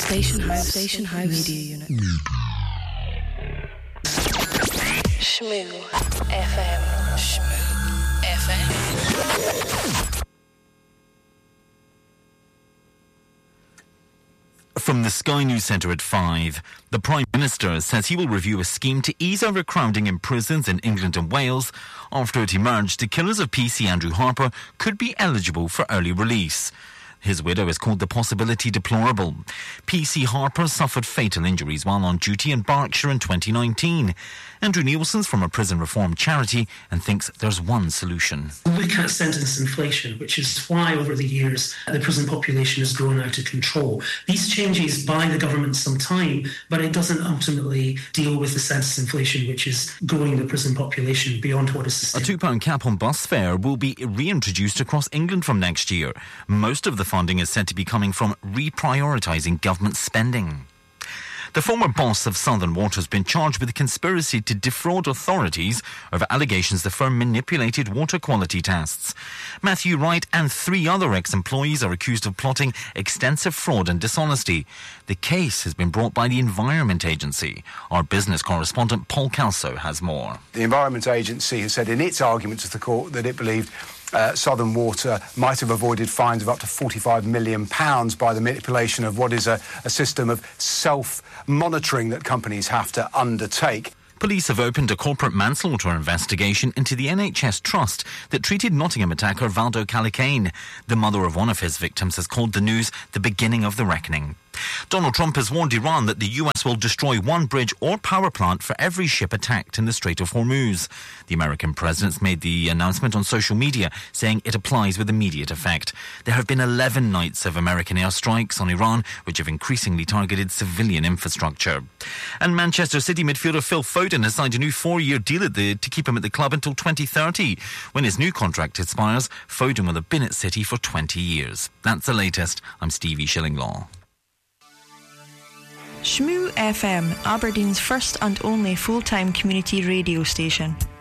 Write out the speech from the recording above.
Station House Media Unit. Shmoo FM. Shmoo FM. From the Sky News Centre at 5, the Prime Minister says he will review a scheme to ease overcrowding in prisons in England and Wales. After it emerged, the killers of PC Andrew Harper could be eligible for early release. His widow has called the possibility deplorable. PC Harper suffered fatal injuries while on duty in Berkshire in 2019. Andrew Nielsen's from a prison reform charity and thinks there's one solution. Look at sentence inflation, which is why over the years the prison population has grown out of control. These changes buy the government some time, but it doesn't ultimately deal with the sentence inflation, which is growing the prison population beyond what is sustainable. A £2 cap on bus fare will be reintroduced across England from next year. Most of the funding is said to be coming from reprioritising government spending. The former boss of Southern Water has been charged with a conspiracy to defraud authorities over allegations the firm manipulated water quality tests. Matthew Wright and 3 other ex-employees are accused of plotting extensive fraud and dishonesty. The case has been brought by the Environment Agency. Our business correspondent Paul Calso has more. The Environment Agency has said in its argument to the court that it believed Southern Water might have avoided fines of up to £45 million by the manipulation of what is a system of self-monitoring that companies have to undertake. Police have opened a corporate manslaughter investigation into the NHS trust that treated Nottingham attacker Valdo Callicane. The mother of one of his victims has called the news the beginning of the reckoning. Donald Trump has warned Iran that the US will destroy one bridge or power plant for every ship attacked in the Strait of Hormuz. The American president's made the announcement on social media, saying it applies with immediate effect. There have been 11 nights of American airstrikes on Iran, which have increasingly targeted civilian infrastructure. And Manchester City midfielder Phil Foden has signed a new 4-year deal to keep him at the club until 2030. When his new contract expires, Foden will have been at City for 20 years. That's the latest. I'm Stevie Shillinglaw. Shmoo FM, Aberdeen's first and only full-time community radio station.